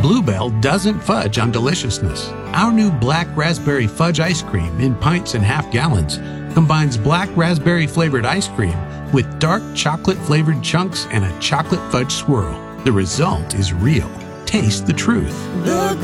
Bluebell doesn't fudge on deliciousness. Our new black raspberry fudge ice cream in pints and half gallons combines black raspberry flavored ice cream with dark chocolate flavored chunks and a chocolate fudge swirl. The result is real. Taste the truth. The